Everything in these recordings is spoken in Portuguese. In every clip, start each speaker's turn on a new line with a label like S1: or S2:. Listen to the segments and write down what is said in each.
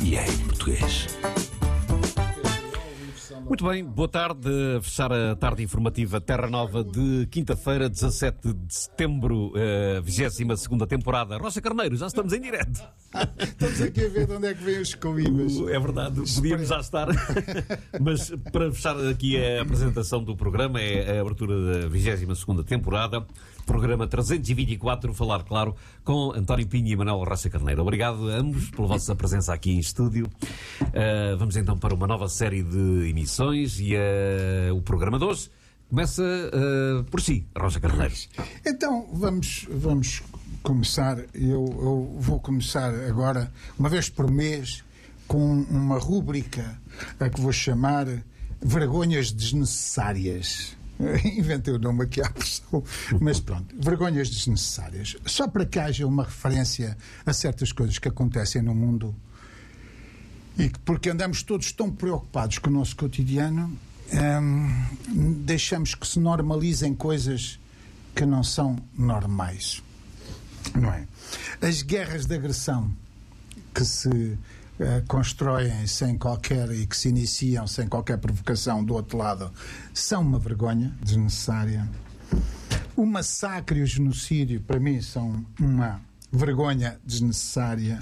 S1: RFA Português. Muito bem, boa tarde. A fechar a tarde informativa Terra Nova de quinta-feira, 17 de setembro, 22ª temporada. Rocha Carneiro, já estamos em direto.
S2: Estamos aqui a ver de onde é que vêm os coimbas.
S1: É verdade, podíamos já estar. Mas para fechar aqui a apresentação do programa, é a abertura da 22ª temporada. Programa 324, falar, claro, com António Pinho e Manuel Rocha Carneiro. Obrigado a ambos pela vossa presença aqui em estúdio. Vamos então para uma nova série de emissões e o programa de hoje começa por si, Rocha Carneiro.
S2: Então, vamos começar. Eu vou começar agora, uma vez por mês, com uma rúbrica a que vou chamar Vergonhas Desnecessárias. Inventei o nome aqui à pressão, mas pronto, vergonhas desnecessárias. Só para que haja uma referência a certas coisas que acontecem no mundo e que, porque andamos todos tão preocupados com o nosso cotidiano, deixamos que se normalizem coisas que não são normais, não é? As guerras de agressão que se constroem sem qualquer e que se iniciam sem qualquer provocação do outro lado são uma vergonha desnecessária. O massacre e o genocídio para mim são uma vergonha desnecessária.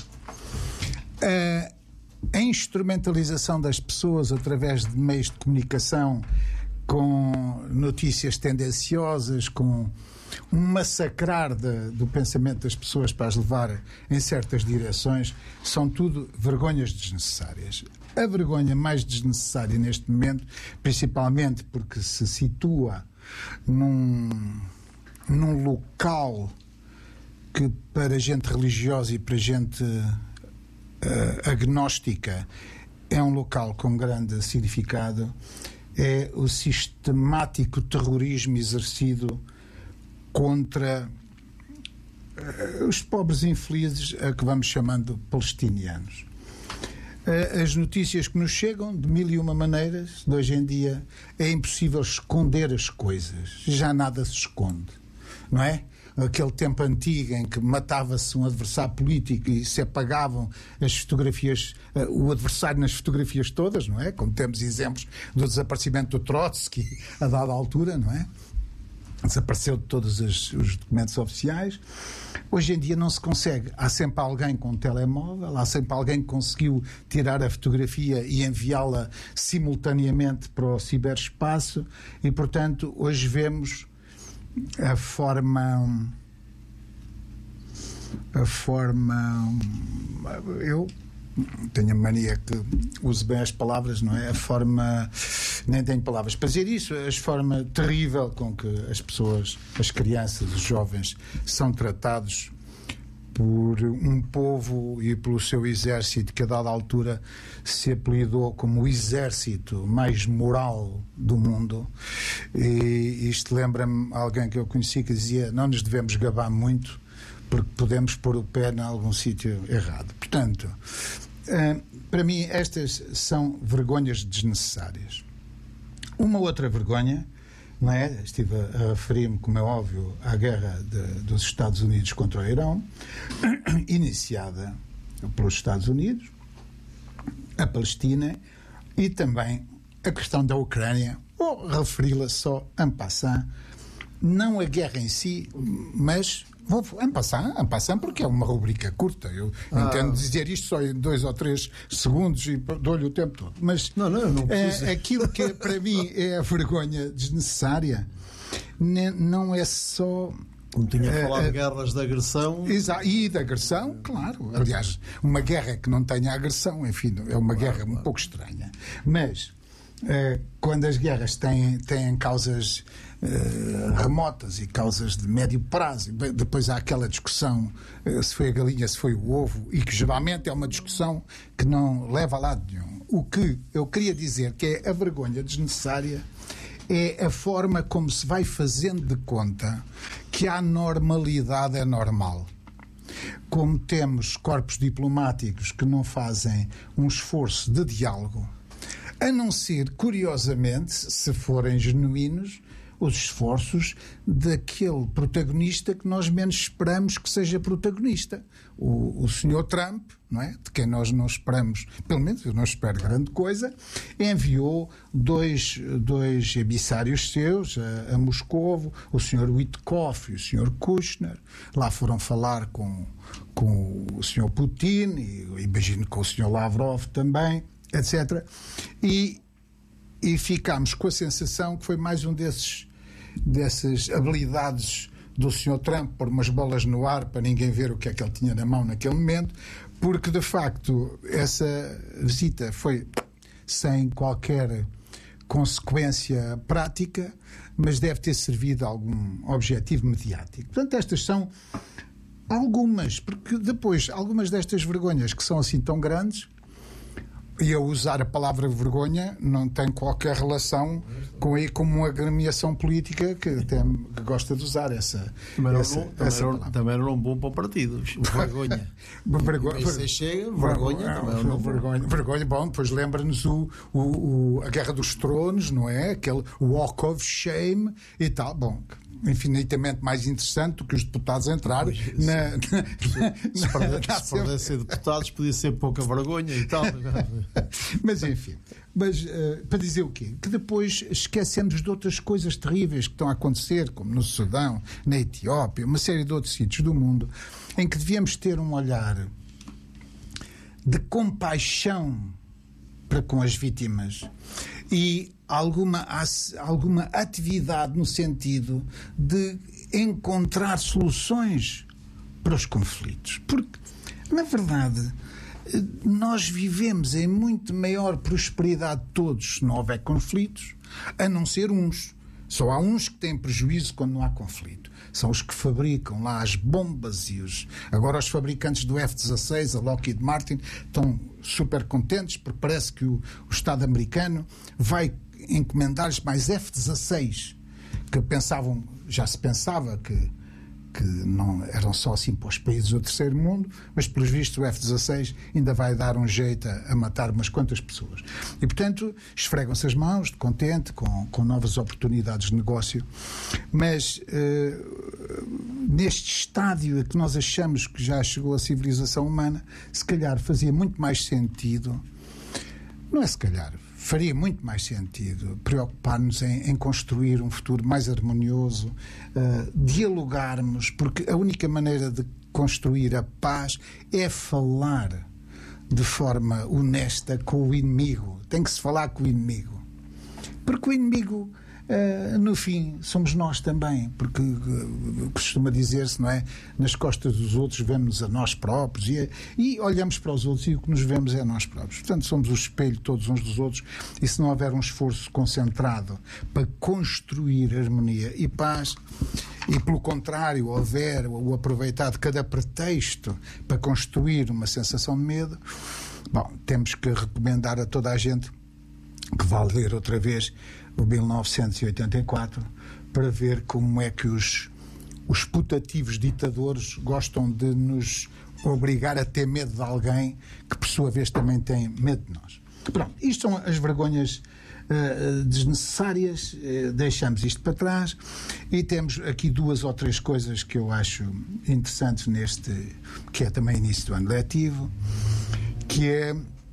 S2: A instrumentalização das pessoas através de meios de comunicação com notícias tendenciosas, com um massacrar do pensamento das pessoas para as levar em certas direções, são tudo vergonhas desnecessárias. A vergonha mais desnecessária neste momento, principalmente porque se situa num local que para gente religiosa e para gente agnóstica é um local com grande significado, é o sistemático terrorismo exercido contra os pobres infelizes a que vamos chamando palestinianos. As notícias que nos chegam de mil e uma maneiras, de hoje em dia, é impossível esconder as coisas, já nada se esconde, não é? Aquele tempo antigo em que matava-se um adversário político e se apagavam as fotografias, o adversário nas fotografias todas, não é? Como temos exemplos do desaparecimento do Trotsky a dada altura, não é? Desapareceu de todos os documentos oficiais. Hoje em dia não se consegue. Há sempre alguém com um telemóvel, há sempre alguém que conseguiu tirar a fotografia e enviá-la simultaneamente para o ciberespaço e, portanto, hoje vemos a forma eu tenho a mania que uso bem as palavras, não é? A forma, nem tenho palavras para dizer isso, a forma terrível com que as pessoas, as crianças, os jovens são tratados por um povo e pelo seu exército que a dada altura se apelidou como o exército mais moral do mundo. E isto lembra-me alguém que eu conheci que dizia: não nos devemos gabar muito porque podemos pôr o pé em algum sítio errado. Portanto, para mim estas são vergonhas desnecessárias. Uma outra vergonha, não é? Estive a referir-me, como é óbvio, à guerra dos Estados Unidos contra o Irão, iniciada pelos Estados Unidos, a Palestina e também a questão da Ucrânia, vou referi-la só en passant, não a guerra em si, mas vou en passant porque é uma rubrica curta. Eu entendo dizer isto só em 2 ou 3 segundos e dou-lhe o tempo todo. Mas
S3: não precisa.
S2: Aquilo que para mim é a vergonha desnecessária não é só...
S3: Como tinha falado de guerras de agressão...
S2: E de agressão, claro. Aliás, uma guerra que não tenha agressão, enfim, é uma guerra um pouco estranha. Mas quando as guerras têm causas remotas e causas de médio prazo, depois há aquela discussão se foi a galinha, se foi o ovo, e que geralmente é uma discussão que não leva a lado nenhum. O que eu queria dizer que é a vergonha desnecessária é a forma como se vai fazendo de conta que a normalidade é normal. Como temos corpos diplomáticos que não fazem um esforço de diálogo, a não ser, curiosamente, se forem genuínos, os esforços daquele protagonista que nós menos esperamos que seja protagonista. O Sr. Trump, não é? De quem nós não esperamos, pelo menos eu não espero grande coisa, enviou dois emissários seus a Moscovo, o Sr. Witkoff e o Sr. Kushner. Lá foram falar com o Sr. Putin, e imagino com o Sr. Lavrov também, etc. E ficámos com a sensação que foi mais um dessas habilidades do Sr. Trump pôr umas bolas no ar para ninguém ver o que é que ele tinha na mão naquele momento, porque de facto essa visita foi sem qualquer consequência prática, mas deve ter servido a algum objetivo mediático. Portanto, estas são algumas, porque depois algumas destas vergonhas que são assim tão grandes, e eu usar a palavra vergonha não tem qualquer relação com uma agremiação política que até gosta de usar essa palavra.
S3: Também era um bom para o partido. Vergonha.
S2: Vergonha. Bom, depois lembra-nos a Guerra dos Tronos, não é? Aquele Walk of Shame e tal. Bom, infinitamente mais interessante do que os deputados entrarem
S3: se pudesse ser deputados podia ser pouca vergonha e tal.
S2: Mas enfim, para dizer o quê? Que depois esquecemos de outras coisas terríveis que estão a acontecer, como no Sudão, na Etiópia, uma série de outros sítios do mundo, em que devíamos ter um olhar de compaixão para com as vítimas e alguma atividade no sentido de encontrar soluções para os conflitos. Porque, na verdade, nós vivemos em muito maior prosperidade todos se não houver conflitos, a não ser uns. Só há uns que têm prejuízo quando não há conflito. São os que fabricam lá as bombas e Agora os fabricantes do F-16, a Lockheed Martin, estão super contentes porque parece que o Estado americano vai encomendar-lhes mais F-16, que já se pensava que não eram só assim para os países do terceiro mundo, mas pelos vistos o F-16 ainda vai dar um jeito a matar umas quantas pessoas. E portanto esfregam-se as mãos de contente com novas oportunidades de negócio, mas neste estádio a que nós achamos que já chegou a civilização humana, se calhar fazia muito mais sentido, não é se calhar, faria muito mais sentido preocupar-nos em construir um futuro mais harmonioso, dialogarmos, porque a única maneira de construir a paz é falar de forma honesta com o inimigo. Tem que se falar com o inimigo. Porque o inimigo, no fim, somos nós também, porque costuma dizer-se, não é? Nas costas dos outros vemos-nos a nós próprios e olhamos para os outros e o que nos vemos é a nós próprios. Portanto, somos o espelho todos uns dos outros, e se não houver um esforço concentrado para construir harmonia e paz, e pelo contrário houver o aproveitar de cada pretexto para construir uma sensação de medo, bom, temos que recomendar a toda a gente que vá ler outra vez o 1984 para ver como é que os putativos ditadores gostam de nos obrigar a ter medo de alguém que por sua vez também tem medo de nós. Pronto, isto são as vergonhas desnecessárias, deixamos isto para trás e temos aqui 2 ou 3 coisas que eu acho interessantes que é também início do ano letivo, que é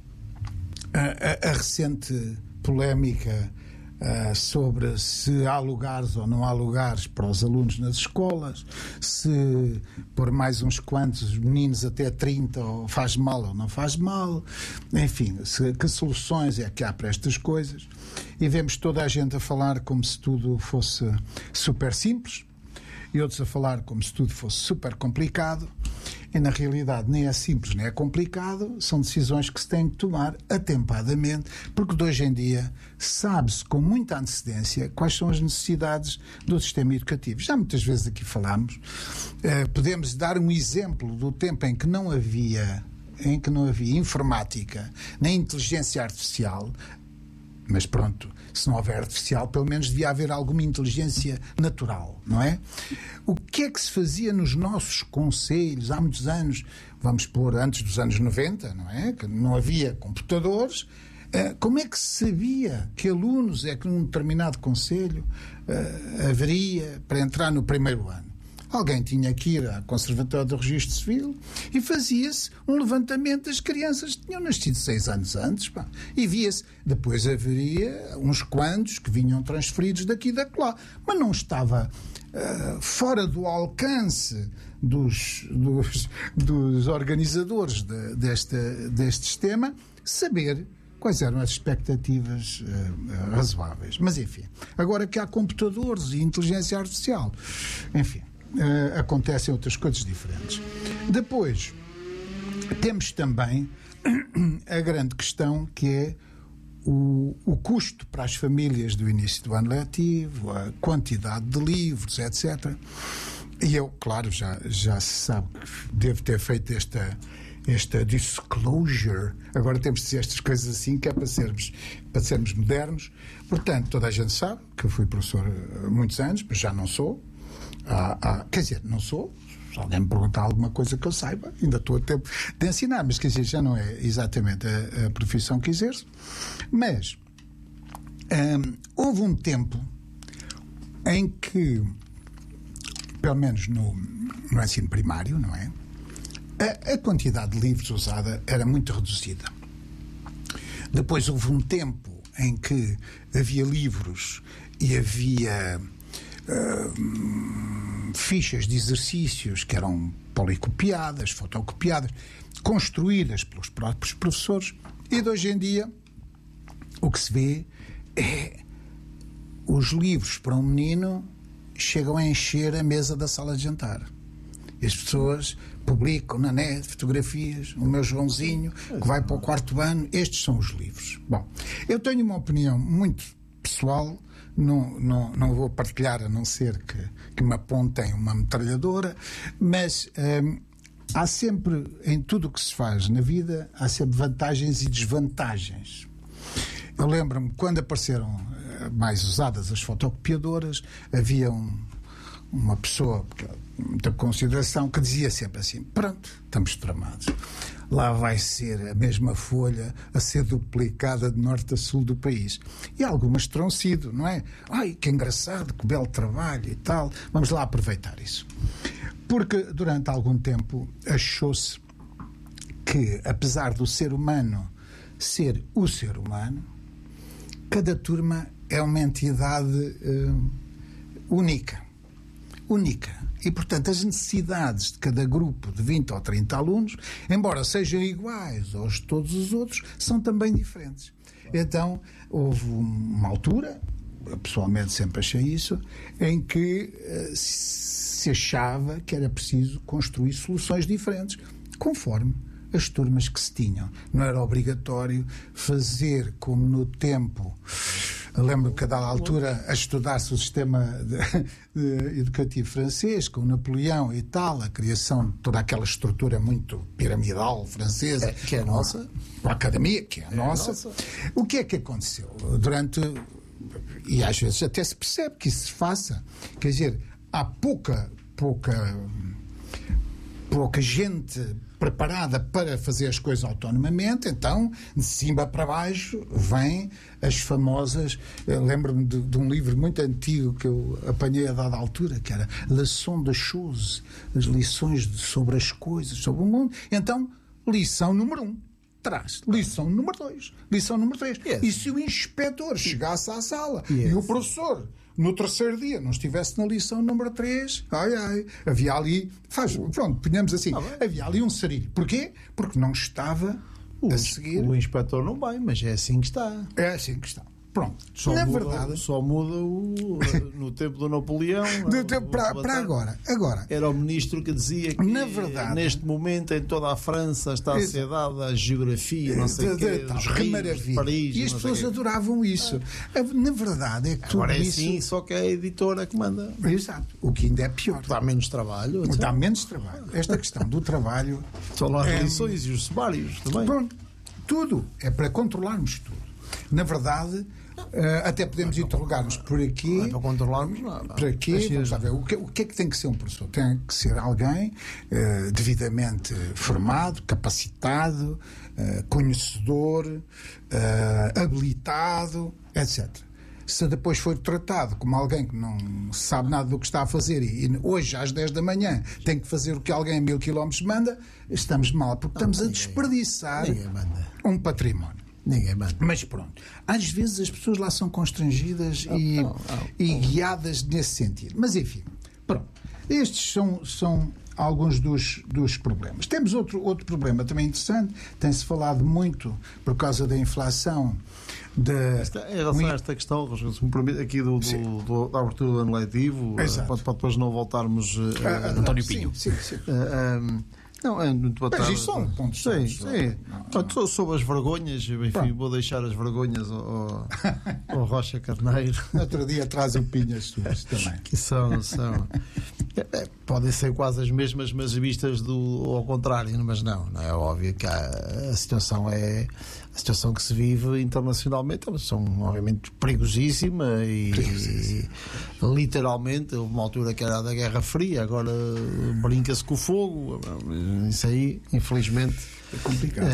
S2: a recente polémica sobre se há lugares ou não há lugares para os alunos nas escolas, se por mais uns quantos meninos até 30 faz mal ou não faz mal, enfim, que soluções é que há para estas coisas. E vemos toda a gente a falar como se tudo fosse super simples e outros a falar como se tudo fosse super complicado. E na realidade nem é simples nem é complicado, são decisões que se têm que tomar atempadamente, porque de hoje em dia sabe-se com muita antecedência quais são as necessidades do sistema educativo. Já muitas vezes aqui falámos, podemos dar um exemplo do tempo em que não havia informática nem inteligência artificial, mas pronto, se não houver artificial, pelo menos devia haver alguma inteligência natural, não é? O que é que se fazia nos nossos conselhos há muitos anos, vamos pôr antes dos anos 90, não é? Que não havia computadores, Como é que se sabia que alunos é que num determinado concelho haveria para entrar no primeiro ano? Alguém tinha que ir à Conservatória do Registro Civil e fazia-se um levantamento das crianças que tinham nascido 6 anos antes. Pá. E via-se. Depois haveria uns quantos que vinham transferidos daqui e daquela. Mas não estava fora do alcance dos organizadores deste sistema saber quais eram as expectativas razoáveis. Mas, enfim, agora que há computadores e inteligência artificial, enfim, acontecem outras coisas diferentes. Depois, temos também a grande questão que é o custo para as famílias do início do ano letivo, a quantidade de livros, etc. E eu, claro, já se sabe que devo ter feito esta disclosure. Agora temos de dizer estas coisas assim, que é para sermos modernos. Portanto, toda a gente sabe que eu fui professor há muitos anos, mas já não sou. Quer dizer, não sou. Se alguém me perguntar alguma coisa que eu saiba, ainda estou a tempo de ensinar, mas quer dizer, já não é exatamente a profissão que exerço. Mas houve um tempo em que, pelo menos no ensino primário, não é? A quantidade de livros usada era muito reduzida. Depois houve um tempo em que havia livros e havia fichas de exercícios que eram policopiadas, fotocopiadas, construídas pelos próprios professores, e de hoje em dia o que se vê é os livros para um menino chegam a encher a mesa da sala de jantar. E as pessoas publicam na net fotografias, o meu Joãozinho que vai para o 4º ano, estes são os livros. Bom, eu tenho uma opinião muito pessoal, não vou partilhar, a não ser que me apontem uma metralhadora, mas há sempre, em tudo o que se faz na vida, há sempre vantagens e desvantagens. Eu lembro-me, quando apareceram mais usadas as fotocopiadoras, havia uma pessoa de muita consideração que dizia sempre assim: pronto, estamos tramados. Lá vai ser a mesma folha a ser duplicada de norte a sul do país. E algumas terão sido, não é? Ai, que engraçado, que belo trabalho e tal. Vamos lá aproveitar isso. Porque durante algum tempo achou-se que, apesar do ser humano ser o ser humano, cada turma é uma entidade única. E, portanto, as necessidades de cada grupo de 20 ou 30 alunos, embora sejam iguais aos de todos os outros, são também diferentes. Então, houve uma altura, eu pessoalmente sempre achei isso, em que se achava que era preciso construir soluções diferentes, conforme as turmas que se tinham. Não era obrigatório fazer como no tempo. Eu lembro que a dada altura a estudar-se o sistema educativo francês, com Napoleão e tal, a criação de toda aquela estrutura muito piramidal francesa,
S3: que é a nossa,
S2: a academia, que é a nossa. O que é que aconteceu? E às vezes até se percebe que isso se faça. Quer dizer, há pouca gente preparada para fazer as coisas autonomamente, então, de cima para baixo, vêm as famosas... Eu lembro-me de um livro muito antigo que eu apanhei a dada altura, que era Leçon de Choses, as lições sobre as coisas, sobre o mundo. Então, lição número 1. Traz lição número 2, lição número 3. Yes. E se o inspetor chegasse à sala e o professor, no terceiro dia, não estivesse na lição número 3, havia ali, pronto, ponhamos assim, havia ali um sarilho. Porquê? Porque não estava a seguir.
S3: O inspetor não vai, mas é assim que está.
S2: É assim que está. Pronto,
S3: verdade, só muda no tempo do Napoleão.
S2: Para agora.
S3: Era o ministro que dizia que
S2: na verdade,
S3: neste momento em toda a França está a ser dada a geografia, não sei o quê, dos rios, de Paris.
S2: E as pessoas adoravam isso. Na verdade é que tudo
S3: agora é
S2: isso...
S3: assim, só que é a editora que manda.
S2: Exato. O que ainda é pior.
S3: Dá menos trabalho.
S2: Dá menos trabalho. Esta questão do trabalho...
S3: São lá as lições e os sumários também.
S2: Pronto. Tudo. É para controlarmos tudo. Na verdade, Até podemos interrogar-nos por aqui.
S3: Não é para controlarmos nada.
S2: Para quê? Vamos lá ver. O que é que tem que ser um professor? Tem que ser alguém devidamente formado, capacitado, conhecedor, habilitado, etc. Se depois for tratado como alguém que não sabe nada do que está a fazer e hoje às 10 da manhã tem que fazer o que alguém a 1000 km manda, estamos mal, porque estamos a desperdiçar um património.
S3: Ninguém manda.
S2: Mas pronto, às vezes as pessoas lá são constrangidas e guiadas nesse sentido. Mas enfim, pronto. Estes são alguns dos problemas. Temos outro problema também interessante, tem-se falado muito por causa da inflação.
S3: Em relação a esta questão, se me permite, aqui da abertura do ano letivo, para depois não voltarmos
S1: António Pinho.
S2: Sim.
S3: Não, é muito boa tarde.
S2: Mas isso são pontos.
S3: Sim. Sobre as vergonhas, enfim, vou deixar as vergonhas ao Rocha Carneiro.
S2: Outro dia traz o Pinhas suas também.
S3: Que são. Podem ser quase as mesmas, mas vistas ao contrário, mas não é óbvio que a situação que se vive internacionalmente é uma situação, obviamente, perigosíssima e literalmente houve uma altura que era da Guerra Fria, agora brinca-se com o fogo. Isso aí, infelizmente,
S2: é complicado.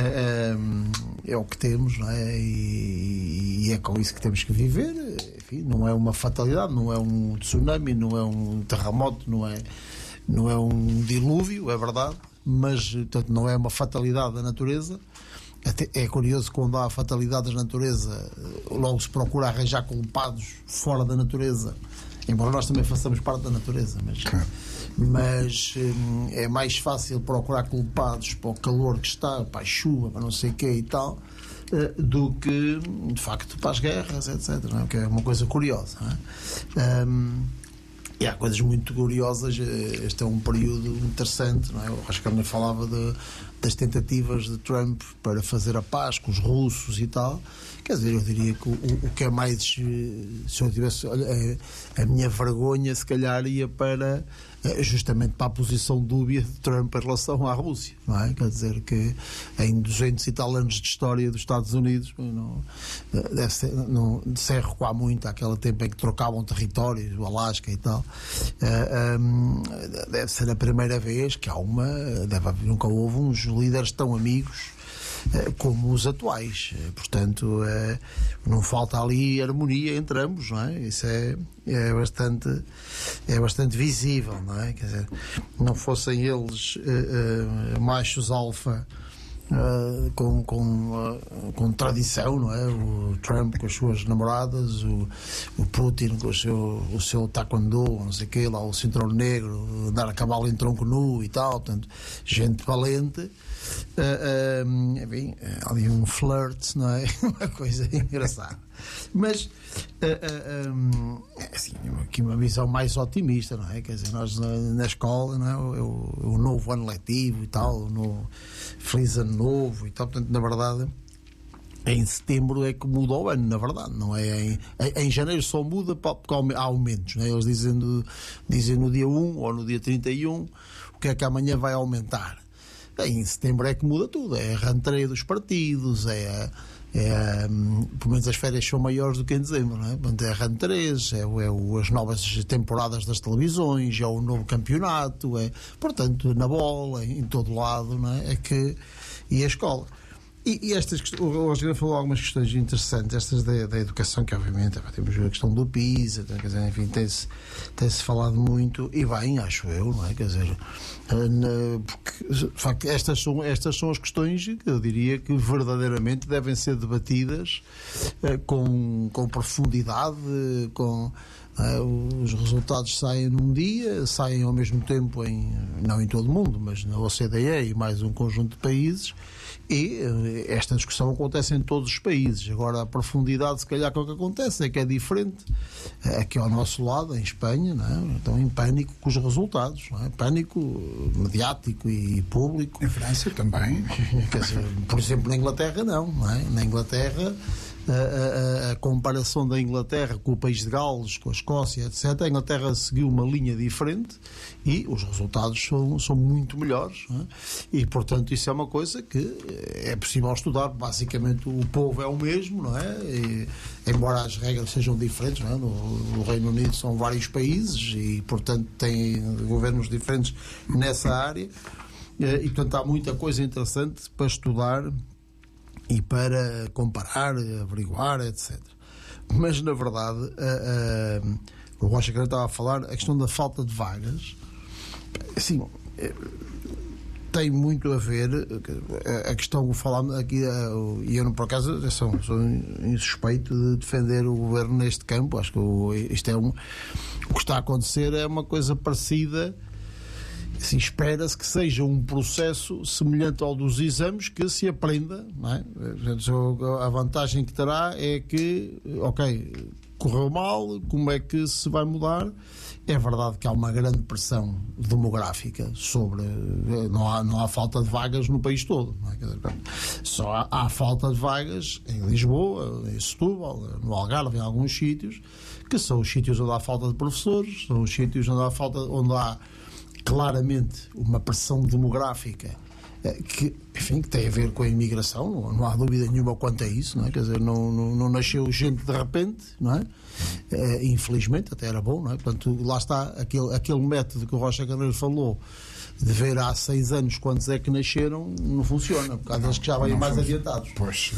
S3: É o que temos, não é? E é com isso que temos que viver. Enfim, não é uma fatalidade, não é um tsunami, não é um terremoto, não é um dilúvio, é verdade, mas portanto, não é uma fatalidade da natureza. Até é curioso, quando há fatalidades da natureza, logo se procura arranjar culpados fora da natureza, embora nós também façamos parte da natureza, mas é mais fácil procurar culpados para o calor que está, para a chuva, para não sei o quê e tal, do que de facto para as guerras, etc. Não é? Que é uma coisa curiosa, não é? E há coisas muito curiosas. Este é um período interessante, não é? O Rocha Carneiro falava das tentativas de Trump para fazer a paz com os russos e tal. Quer dizer, eu diria que o que é mais, se eu tivesse, a minha vergonha se calhar ia para justamente para a posição dúbia de Trump em relação à Rússia, não é? Quer dizer que em 200 e tal anos de história dos Estados Unidos não se recuar muito àquele tempo em que trocavam territórios, o Alasca e tal. Deve ser a primeira vez que nunca houve uns líderes tão amigos como os atuais. Portanto, não falta ali harmonia entre ambos, não é? Isso é bastante visível, não é? Quer dizer, não fossem eles machos alfa com tradição, não é? O Trump com as suas namoradas, o Putin com o seu taekwondo, não sei o quê, lá o cinturão negro, andar a cavalo em tronco nu e tal, portanto, gente valente. Enfim, ali um flirt, não é? Uma coisa engraçada. Mas assim, aqui uma visão mais otimista, não é? Quer dizer, nós na escola, não é? O novo ano letivo e tal, feliz ano novo e tal, portanto, na verdade, em setembro é que muda o ano, na verdade, não é? Em janeiro só muda porque há aumentos, não é? Eles dizem no dia 1 ou no dia 31 o que é que amanhã vai aumentar. Em setembro é que muda tudo, é a rentrée dos partidos, pelo menos as férias são maiores do que em dezembro, não é? É a rentrée, as novas temporadas das televisões, é o novo campeonato, portanto, na bola, em todo lado, não é? E a escola. E estas, o Rogério falou algumas questões interessantes, estas da educação, que obviamente temos a questão do PISA, quer dizer, enfim, tem-se falado muito, e bem, acho eu, não é? Quer dizer, porque de facto estas são as questões que eu diria que verdadeiramente devem ser debatidas com profundidade, os resultados saem num dia, saem ao mesmo tempo não em todo o mundo, mas na OCDE e mais um conjunto de países, e esta discussão acontece em todos os países. Agora, a profundidade, se calhar, que o que acontece é que é diferente aqui ao nosso lado, em Espanha, não é? Estão em pânico com os resultados, não é? Pânico mediático e público.
S2: Em França também.
S3: Quer dizer, por exemplo, na Inglaterra não é? Na Inglaterra a comparação da Inglaterra com o país de Gales, com a Escócia, etc., a Inglaterra seguiu uma linha diferente e os resultados são muito melhores, não é? E, portanto, isso é uma coisa que é possível estudar. Basicamente, o povo é o mesmo, não é? E, embora as regras sejam diferentes, não é? No Reino Unido são vários países e, portanto, têm governos diferentes nessa área. E, portanto, há muita coisa interessante para estudar e para comparar, averiguar, etc. Mas, na verdade, o Rocha que estava a falar, a questão da falta de vagas, assim, tem muito a ver, a questão que falámos aqui, e eu, por acaso, sou insuspeito de defender o governo neste campo. Acho que isto é o que está a acontecer é uma coisa parecida. Assim, espera-se que seja um processo semelhante ao dos exames, que se aprenda, não é? A vantagem que terá é que, ok, correu mal, como é que se vai mudar? É verdade que há uma grande pressão demográfica sobre... Não há falta de vagas no país todo, não é? Só há falta de vagas em Lisboa, em Setúbal, no Algarve, em alguns sítios, que são os sítios onde há falta de professores, são os sítios onde há claramente uma pressão demográfica que, enfim, que tem a ver com a imigração, não há dúvida nenhuma quanto a isso, não é? Quer dizer, não nasceu gente de repente, não é? Infelizmente, até era bom, não é? Portanto, lá está aquele método que o Rocha Carneiro falou, de ver há 6 anos quantos é que nasceram, não funciona, por causa deles que já vêm mais adiantados.
S2: Pois.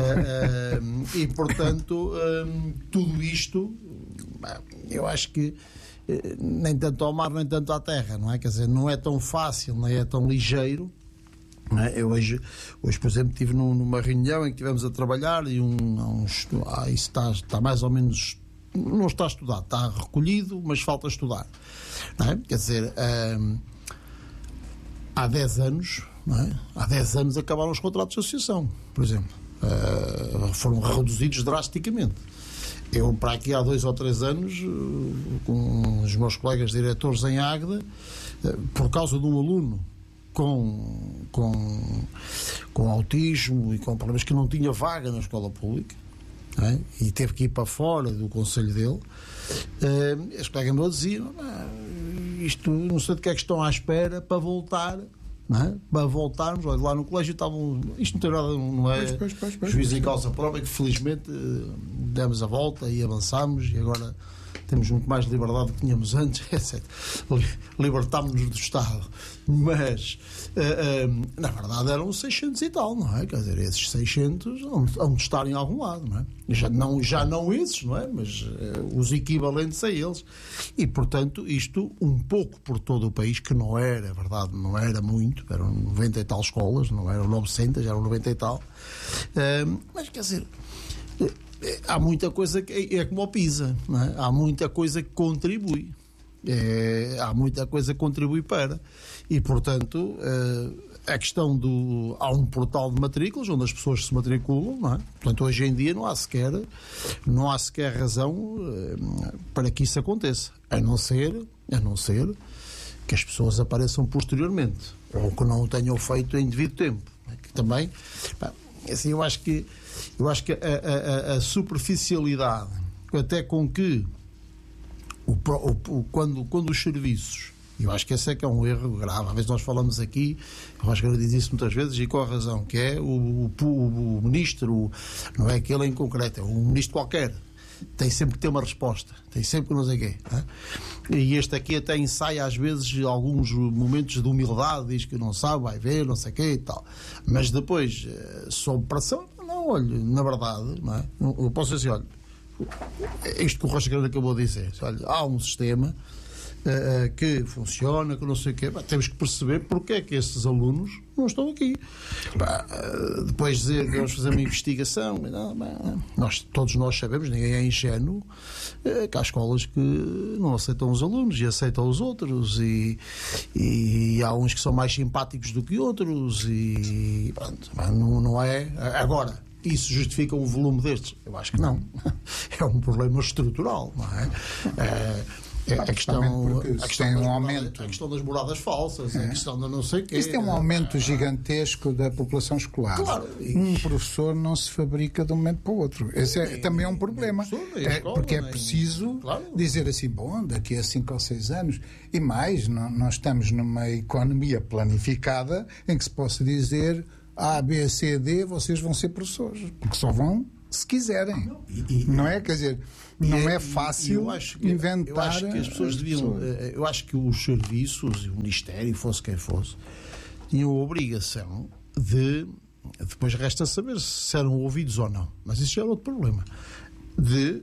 S3: E, portanto, tudo isto, eu acho que nem tanto ao mar, nem tanto à terra, não é? Quer dizer, não é tão fácil, nem é tão ligeiro, não é? Eu hoje, por exemplo, estive numa reunião em que estivemos a trabalhar e isso está mais ou menos, não está estudado, está recolhido, mas falta estudar, não é? Quer dizer, há 10 anos, não é? Há 10 anos acabaram os contratos de associação, por exemplo, foram reduzidos drasticamente. Eu, para aqui há 2 ou 3 anos, com os meus colegas diretores em Águeda, por causa de um aluno com autismo e com problemas que não tinha vaga na escola pública, não é? E teve que ir para fora do conselho dele, os colegas me diziam, isto não sei de que é que estão à espera para voltar. Não é? Para voltarmos, olha, lá no colégio estavam. Isto não tem nada, não é juízo em causa própria, que felizmente demos a volta e avançámos e agora temos muito mais liberdade do que tínhamos antes, etc. Libertámos-nos do Estado. Mas, na verdade, eram 600 e tal, não é? Quer dizer, esses 600 hão de estar em algum lado, não é? Já não esses, não é? Mas os equivalentes a eles. E, portanto, isto um pouco por todo o país, que não era, verdade, não era muito, eram 90 e tal escolas, não eram 900, eram 90 e tal. Mas, quer dizer, há muita coisa que é como o PISA, não é? Há muita coisa que contribui. Há muita coisa que contribui para. E, portanto, a questão há um portal de matrículas onde as pessoas se matriculam, não é? Portanto, hoje em dia não há sequer razão para que isso aconteça, a não ser que as pessoas apareçam posteriormente ou que não o tenham feito em devido tempo, que também, assim, eu acho que a superficialidade até com que quando os serviços, eu acho que esse é que é um erro grave. Às vezes nós falamos aqui, eu acho que eu disse isso muitas vezes e com a razão, que é o ministro, não é aquele em concreto, é um ministro qualquer, tem sempre que ter uma resposta, tem sempre que não sei o quê, não é? E este aqui até ensaia às vezes alguns momentos de humildade, diz que não sabe, vai ver, não sei o quê e tal, mas depois sob pressão, não, olha, na verdade, não é? Eu posso dizer, olha, isto que o Rocha Grande acabou de dizer, olha, há um sistema que funciona, que não sei o quê, temos que perceber porque é que esses alunos não estão aqui. Depois dizer que vamos fazer uma investigação, todos nós sabemos, ninguém é ingênuo, que há escolas que não aceitam os alunos e aceitam os outros, e há uns que são mais simpáticos do que outros, e pronto, não é. Agora, isso justifica um volume destes? Eu acho que não. É um problema estrutural, não é? A questão
S2: tem um aumento.
S3: A questão das moradas falsas, a questão da não sei o quê.
S2: Isto é um aumento gigantesco da população escolar.
S3: Claro.
S2: Um professor não se fabrica de um momento para o outro. Esse também é um problema. Porque é preciso dizer assim, bom, daqui a 5 ou 6 anos e mais, nós estamos numa economia planificada em que se possa dizer A, B, C, D, vocês vão ser professores. Porque só vão se quiserem. Não é? Quer dizer, não é fácil inventar.
S3: Eu acho que as pessoas deviam. Eu acho que os serviços e o Ministério, fosse quem fosse, tinham a obrigação de. Depois resta saber se eram ouvidos ou não. Mas isso já era outro problema. De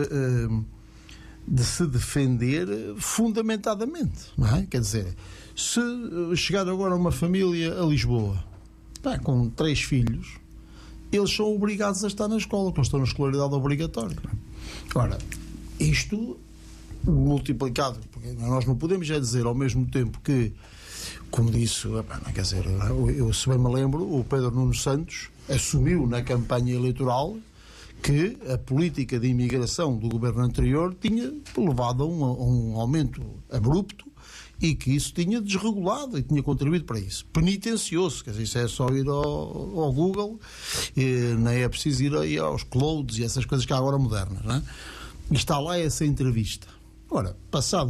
S3: se defender fundamentadamente. Não é? Quer dizer, se chegar agora uma família a Lisboa com 3 filhos, eles são obrigados a estar na escola, porque estão na escolaridade obrigatória. Ora, isto multiplicado, porque nós não podemos já dizer ao mesmo tempo que, como disse, quer dizer, eu se bem me lembro, o Pedro Nuno Santos assumiu na campanha eleitoral que a política de imigração do governo anterior tinha levado a um aumento abrupto e que isso tinha desregulado e tinha contribuído para isso. Penitencioso, quer dizer, isso é só ir ao Google, não é preciso ir aí aos clouds e essas coisas que há agora modernas, não é? E está lá essa entrevista. Ora, passado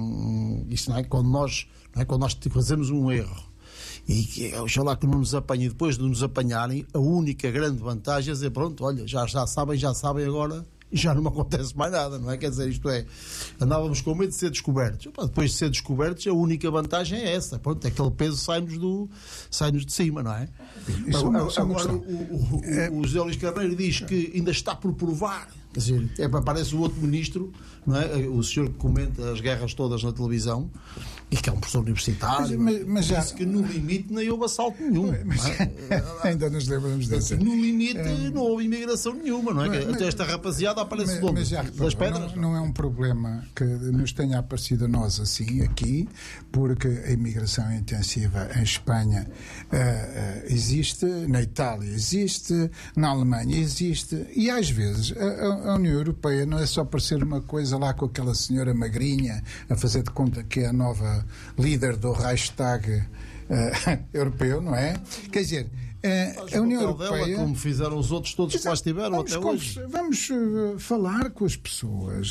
S3: isso não é? Quando nós fazemos um erro e que oxalá que não nos apanhem, depois de nos apanharem, a única grande vantagem é dizer, pronto, olha, já sabem agora, e já não me acontece mais nada, não é? Quer dizer, isto é, andávamos com medo de ser descobertos. Depois de ser descobertos, a única vantagem é essa. Pronto, aquele peso sai-nos de cima, não é? Agora, o José Luís Carneiro diz que ainda está por provar. Quer dizer, parece o outro ministro, não é? O senhor que comenta as guerras todas na televisão e que é um professor universitário, mas já disse que no limite nem houve assalto nenhum.
S2: Ainda nos lembramos dessa.
S3: No limite não houve imigração nenhuma, não é? Até esta rapaziada aparece das pedras.
S2: Não é um problema que nos tenha aparecido a nós assim, aqui, porque a imigração intensiva em Espanha existe, na Itália existe, na Alemanha existe, e às vezes a União Europeia não é só parecer uma coisa lá com aquela senhora magrinha a fazer de conta que é a nova líder do Reichstag europeu, não é? Quer dizer, a União Europeia...
S3: Dela, como fizeram os outros todos que lá estiveram até hoje.
S2: Vamos falar com as pessoas.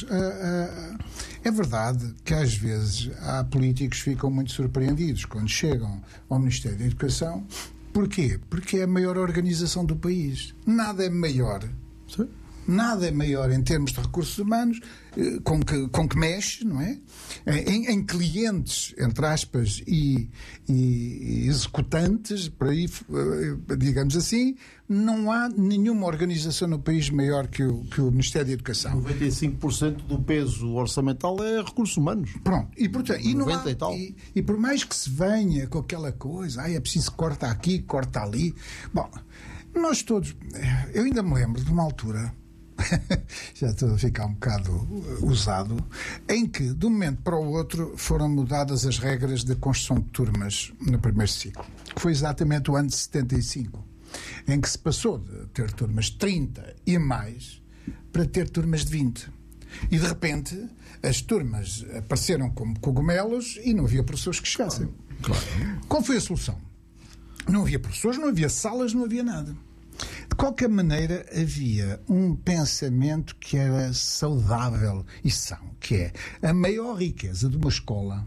S2: É verdade que às vezes há políticos que ficam muito surpreendidos quando chegam ao Ministério da Educação. Porquê? Porque é a maior organização do país. Nada é maior. Sim. Nada é maior em termos de recursos humanos com que mexe, não é? Em clientes, entre aspas, e executantes, por aí, digamos assim, não há nenhuma organização no país maior que o Ministério da Educação.
S3: 95% do peso orçamental é recursos humanos.
S2: Pronto. E, portanto,
S3: e
S2: por mais que se venha com aquela coisa, é preciso corta aqui, corta ali. Bom, nós todos... Eu ainda me lembro de uma altura... já estou a ficar um bocado usado, em que de um momento para o outro foram mudadas as regras de construção de turmas no primeiro ciclo, que foi exatamente o ano de 75, em que se passou de ter turmas de 30 e mais para ter turmas de 20. E de repente as turmas apareceram como cogumelos e não havia professores que chegassem.
S3: Claro.
S2: Qual foi a solução? Não havia professores, não havia salas, não havia nada. De qualquer maneira, havia um pensamento que era saudável e são, que é a maior riqueza de uma escola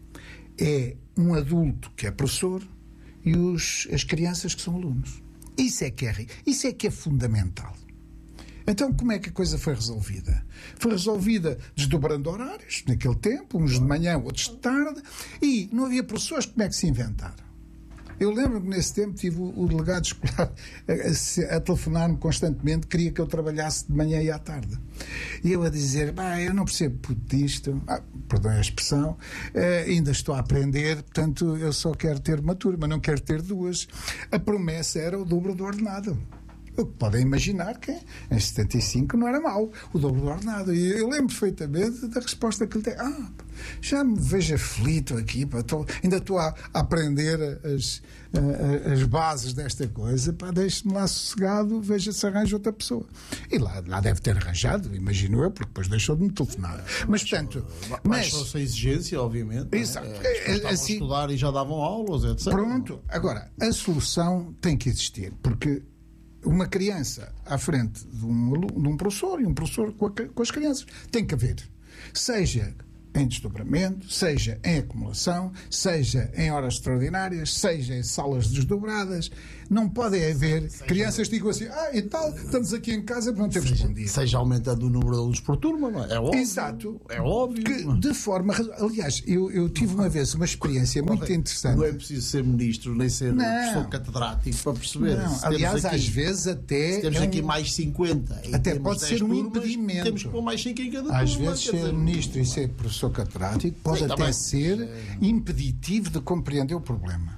S2: é um adulto que é professor e as crianças que são alunos. Isso é que é fundamental. Então, como é que a coisa foi resolvida? Foi resolvida desdobrando horários, naquele tempo, uns de manhã, outros de tarde, e não havia professores, como é que se inventaram? Eu lembro que nesse tempo tive o delegado escolar a telefonar-me constantemente, queria que eu trabalhasse de manhã e à tarde. E eu a dizer, eu não percebo disto, perdoem a expressão, ainda estou a aprender, portanto eu só quero ter uma turma, não quero ter duas. A promessa era o dobro do ordenado. O que podem imaginar que em 75 não era mau, o dobro do ordenado. E eu lembro perfeitamente da resposta que ele tem. Já me vejo aflito aqui, ainda estou a aprender as bases desta coisa, deixe-me lá sossegado, veja se arranja outra pessoa. E lá deve ter arranjado, imagino eu, porque depois deixou de me telefonar. Mas, portanto...
S3: Baixou-se a exigência, obviamente.
S2: Exato.
S3: Estavam a estudar e já davam aulas, etc.
S2: Pronto. Agora, a solução tem que existir, porque uma criança à frente de um professor e um professor com as crianças tem que haver. Seja em desdobramento, seja em acumulação, seja em horas extraordinárias, seja em salas desdobradas. Não pode haver crianças que digam assim, e tal, estamos aqui em casa porque não temos bom dia.
S3: Seja aumentando o número de alunos por turma, não é? É óbvio.
S2: Exato.
S3: É óbvio.
S2: Que, de forma... Aliás, eu tive uma vez uma experiência muito interessante.
S3: Não é preciso ser ministro, nem ser professor catedrático para perceber.
S2: Não. Aliás, às vezes até...
S3: Temos aqui mais 50.
S2: Até pode ser um impedimento.
S3: Temos que pôr mais 5 em cada turma.
S2: Às vezes ser ministro e ser professor catedrático pode até ser impeditivo de compreender o problema.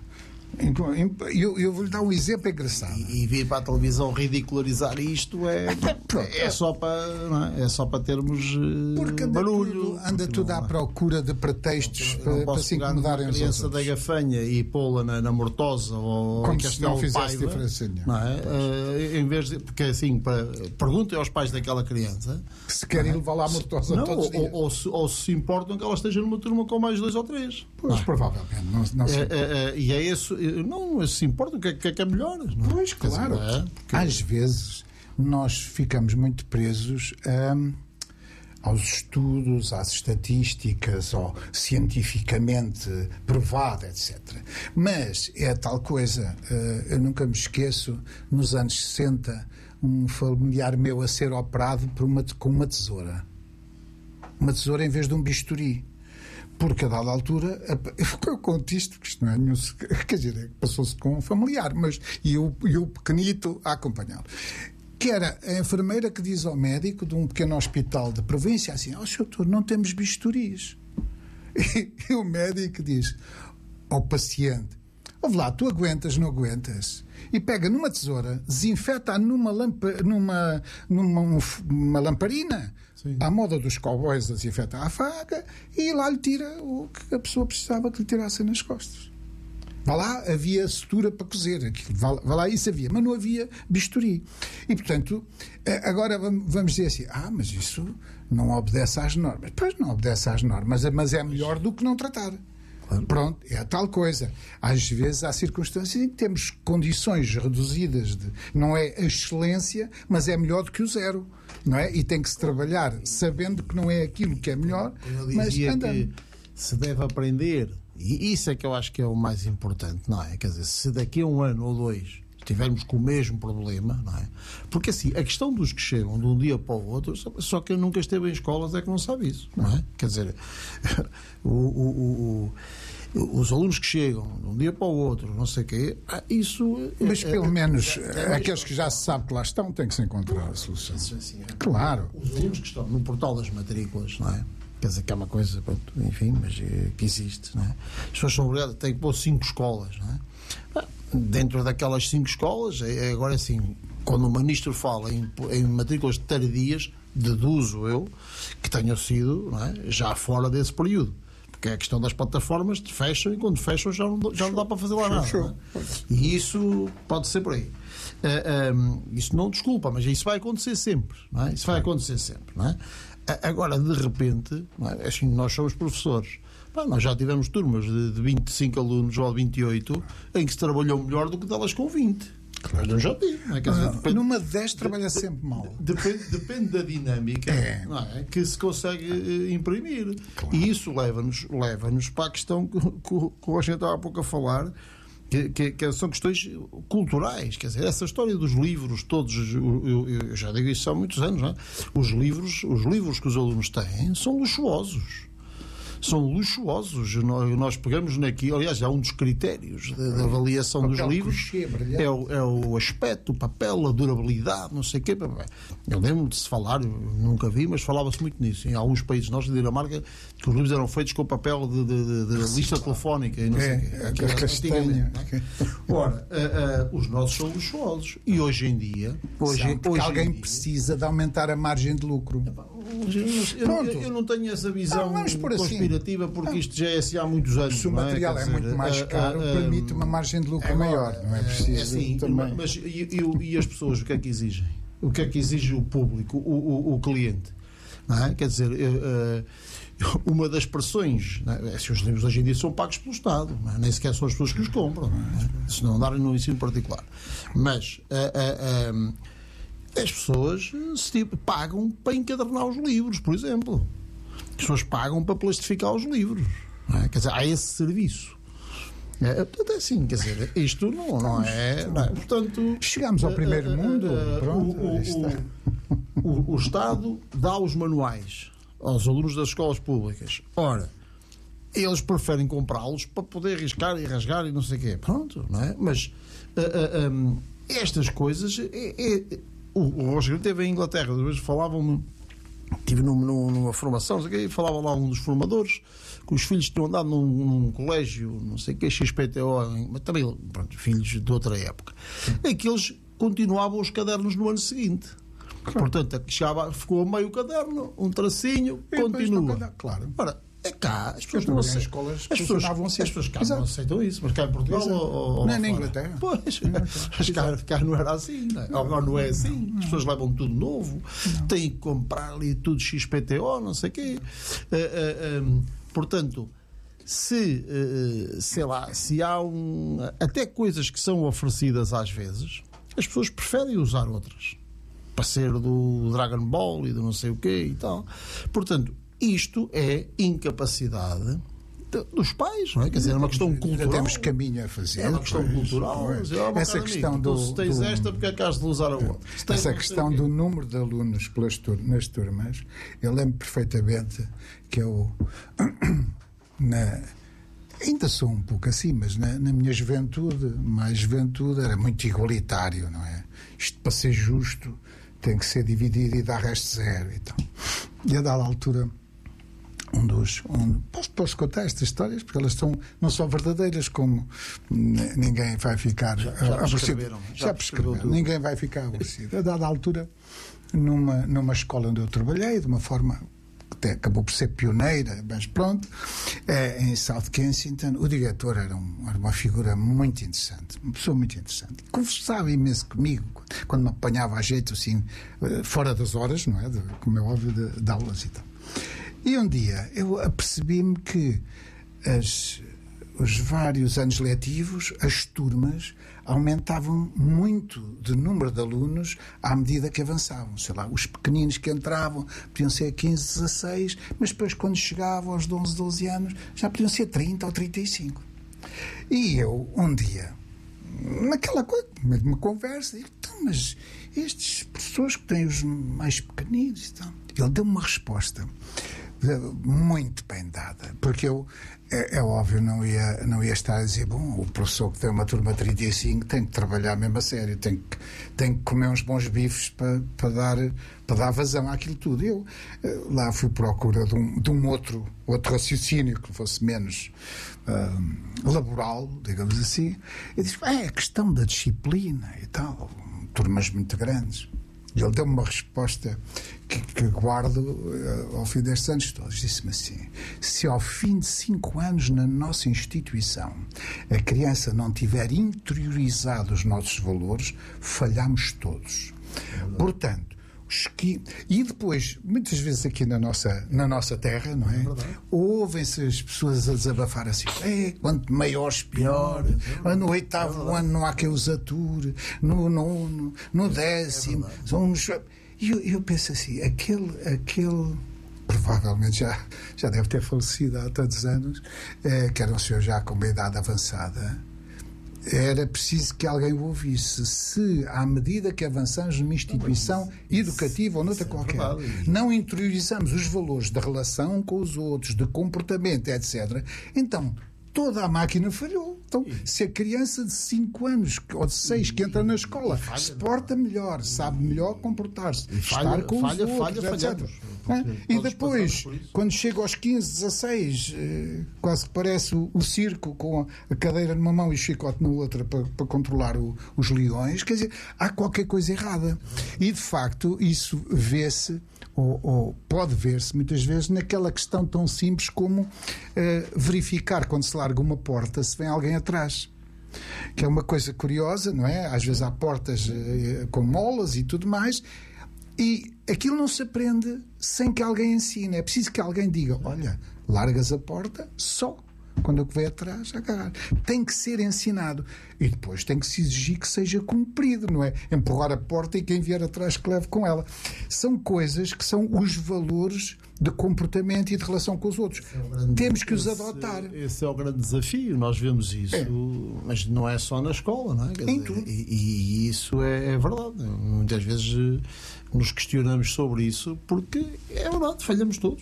S2: Eu vou-lhe dar um exemplo engraçado.
S3: E vir para a televisão ridicularizar isto é só para termos
S2: porque
S3: barulho.
S2: Anda tudo à procura de pretextos para se incomodarem os outros.
S3: A criança da Gafanha e pô-la na Mortosa ou
S2: como
S3: em
S2: se não fizesse diferença nenhuma.
S3: Em vez de... Porque assim, perguntem aos pais daquela criança
S2: se querem levar lá a Mortosa todos os dias.
S3: Ou se importam que ela esteja numa turma com mais 2 ou 3.
S2: Pois, provavelmente. Não se
S3: e é isso... Não se importa o que é melhor. Não?
S2: Pois, claro. Às vezes nós ficamos muito presos aos estudos, às estatísticas, ou cientificamente provado, etc. Mas é tal coisa. Eu nunca me esqueço, nos anos 60, um familiar meu a ser operado com uma tesoura. Uma tesoura em vez de um bisturi. Porque a dada altura, eu conto isto, porque isto não é nenhum. Quer dizer, passou-se com um familiar, mas e o pequenito a acompanhá-lo. Que era a enfermeira que diz ao médico de um pequeno hospital de província assim: Sr. doutor, não temos bisturis. E o médico diz ao paciente: ouve lá, tu aguentas, não aguentas? E pega numa tesoura, desinfeta numa lamparina. Sim. À moda dos cowboys, desinfeta a faca e lá lhe tira o que a pessoa precisava que lhe tirasse nas costas. Vá lá, havia sutura para cozer, vá lá, isso havia, mas não havia bisturi. E, portanto, agora vamos dizer assim, mas isso não obedece às normas. Pois não obedece às normas, mas é melhor do que não tratar. Claro. Pronto, é a tal coisa. Às vezes há circunstâncias em que temos condições reduzidas não é a excelência, mas é melhor do que o zero. Não é? E tem que se trabalhar sabendo que não é aquilo que é melhor, mas andando.
S3: Que se deve aprender, e isso é que eu acho que é o mais importante, não é? Quer dizer, se daqui a 1 ano ou 2 estivermos com o mesmo problema, não é? Porque assim, a questão dos que chegam de um dia para o outro, só quem nunca esteve em escolas é que não sabe isso, não é? Quer dizer, os alunos que chegam de um dia para o outro, não sei o quê, isso...
S2: Mas pelo menos aqueles que já se sabe que lá estão têm que se encontrar a solução. Claro.
S3: Os alunos que estão no portal das matrículas, não é? Quer dizer, que é uma coisa, pronto, enfim, mas que existe, não é? As pessoas são obrigadas, têm que pôr 5 escolas, não é? Dentro daquelas 5 escolas, agora assim, quando o ministro fala em matrículas tardias, deduzo eu que tenham sido, não é, já fora desse período. Porque é a questão das plataformas, fecham e quando fecham já não dá para fazer lá nada. Não é? E isso pode ser por aí. Isso não desculpa, mas isso vai acontecer sempre. Não é? Isso vai acontecer sempre. Não é? Agora, de repente, não é? Assim, nós somos professores. Nós já tivemos turmas de 25 alunos ou 28 em que se trabalhou melhor do que delas com 20. Claro. Eu já tive. Não é? Quer dizer,
S2: numa de 10 trabalha sempre mal.
S3: Depende da dinâmica não é? Que se consegue imprimir. Claro. E isso leva-nos para a questão que a gente estava há pouco a falar, que são questões culturais. Quer dizer, essa história dos livros todos, eu já digo isso há muitos anos, não é? Os livros que os alunos têm são luxuosos. são luxuosos. Nós pegamos naquilo, aliás, há um dos critérios da avaliação dos livros, é o aspecto, o papel, a durabilidade, não sei o quê. Eu lembro de se falar, nunca vi, mas falava-se muito nisso. Em alguns países nossos, de Dinamarca, que os livros eram feitos com papel de lista telefónica e não sei o quê.
S2: Castanha.
S3: Ora, os nossos são luxuosos. E hoje em dia...
S2: Alguém precisa de aumentar a margem de lucro.
S3: Eu não tenho essa visão conspirativa, assim, porque isto já é assim há muitos anos.
S2: Se o material é muito mais caro, permite uma margem de lucro maior. Não é preciso
S3: assim,
S2: também.
S3: Mas e as pessoas, o que é que exigem? O que é que exige o público, o cliente? Não é? Quer dizer, uma das pressões, se os livros hoje em dia são pagos pelo Estado, não é? Nem sequer são as pessoas que os compram, se não darem no ensino particular. Mas as pessoas pagam para encadernar os livros, por exemplo. As pessoas pagam para plastificar os livros. Não é? Quer dizer, há esse serviço. Portanto, é assim, quer dizer, isto não é. Portanto,
S2: chegamos ao primeiro mundo. Pronto,
S3: o Estado dá os manuais aos alunos das escolas públicas. Ora, eles preferem comprá-los para poder riscar e rasgar e não sei o quê. Pronto, não é? Mas estas coisas. O Rogério esteve em Inglaterra, às falavam-me. Estive numa formação, e falava lá um dos formadores que os filhos tinham andado num colégio, não sei o que, XPTO, mas também, pronto, filhos de outra época, em que eles continuavam os cadernos no ano seguinte. Claro. Portanto, ficou a meio caderno, um tracinho, continua.
S2: Claro.
S3: Ora, é cá, as pessoas não aceitam. As pessoas cá não aceitam isso, mas cá em Portugal ou
S2: não é na Inglaterra.
S3: Pois, mas cá não era assim, não é? Agora não é assim. As pessoas levam tudo novo, têm que comprar ali tudo XPTO, não sei o quê. Portanto, sei lá, se há até coisas que são oferecidas às vezes, as pessoas preferem usar outras. Para ser do Dragon Ball e do não sei o quê e tal. Portanto, isto é incapacidade dos pais, não é? Quer dizer, é uma questão cultural.
S2: Temos caminho a fazer.
S3: É uma questão cultural.
S2: Essa questão
S3: se tens esta, porque é que has de usar a outra?
S2: Essa questão do número de alunos nas turmas, eu lembro perfeitamente que eu ainda sou um pouco assim, mas na minha juventude, era muito igualitário, não é? Isto, para ser justo, tem que ser dividido e dar resto zero e tal. E a dada altura, posso contar estas histórias, porque elas não são verdadeiras, como ninguém vai ficar aborrecido. Já prescreveram. Ninguém vai ficar aborrecido. A dada altura, numa escola onde eu trabalhei, de uma forma que até acabou por ser pioneira, mas pronto, em South Kensington, o diretor era uma figura muito interessante, uma pessoa muito interessante. Conversava imenso comigo, quando me apanhava a jeito, assim, fora das horas, não é? Como é óbvio, de aulas e tal. E um dia eu apercebi-me que os vários anos letivos, as turmas aumentavam muito de número de alunos à medida que avançavam. Sei lá, os pequeninos que entravam podiam ser 15, 16, mas depois, quando chegavam aos 11, 12 anos, já podiam ser 30 ou 35. E eu, um dia, naquela coisa, uma conversa, digo, então, mas estes professores que têm os mais pequeninos, então, ele deu-me uma resposta muito bem dada, porque eu, é óbvio, não ia estar a dizer, bom, o professor que tem uma turma 35 tem que trabalhar mesmo a sério, tem que comer uns bons bifes para dar vazão àquilo tudo. Eu lá fui à procura de um outro raciocínio que fosse menos laboral, digamos assim, e disse, é a questão da disciplina e tal, turmas muito grandes. E ele deu-me uma resposta que guardo ao fim destes anos todos. Disse-me assim, se ao fim de 5 anos na nossa instituição a criança não tiver interiorizado os nossos valores, falhamos todos. Portanto, e depois, muitas vezes aqui na nossa terra, não é? Ouvem-se as pessoas a desabafar assim, quanto maiores, pior. No 8º ano não há quem os ature, no 9º, no 10º. E eu penso assim, aquele provavelmente já deve ter falecido há tantos anos, que era um senhor já com uma idade avançada. era preciso que alguém o ouvisse. Se, à medida que avançamos numa instituição educativa ou noutra qualquer, não interiorizamos os valores da relação com os outros, de comportamento, etc., então toda a máquina falhou. Então, se a criança de 5 anos ou de 6 que entra na escola se porta melhor, sabe melhor comportar-se, estar com os outros, etc. E depois, quando chega aos 15, 16, quase que parece o circo com a cadeira numa mão e o chicote na outra para controlar os leões, quer dizer, há qualquer coisa errada. E, de facto, isso vê-se ou pode ver-se muitas vezes naquela questão tão simples como verificar quando se larga uma porta se vem alguém atrás, que é uma coisa curiosa, não é? Às vezes há portas com molas e tudo mais, e aquilo não se aprende sem que alguém ensine. É preciso que alguém diga: olha, largas a porta só quando eu que veio atrás agarrar. Tem que ser ensinado. E depois tem que se exigir que seja cumprido, não é? Empurrar a porta e quem vier atrás que leve com ela. São coisas que são os valores de comportamento e de relação com os outros. Temos que os adotar.
S3: Esse é o grande desafio. Nós vemos isso, mas não é só na escola, não é?
S2: Em tudo.
S3: E isso é verdade. Muitas vezes nos questionamos sobre isso porque é verdade, falhamos todos.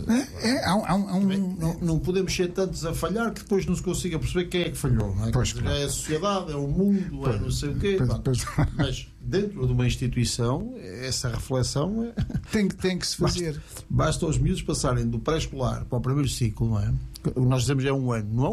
S3: Não podemos ser tantos a falhar que depois não se consiga perceber quem é que falhou. Não é?
S2: Pois, claro.
S3: É a sociedade, é o mundo, é não sei o quê. Mas dentro de uma instituição, essa reflexão
S2: tem que se fazer.
S3: Basta os miúdos passarem do pré-escolar para o primeiro ciclo, não é? Nós dizemos é um ano, não é